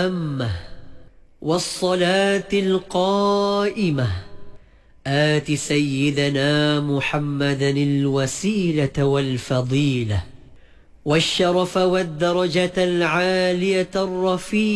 التامة والصلاة القائمة آت سيدنا محمدا الوسيلة والفضيلة والشرف والدرجة العالية الرفيعة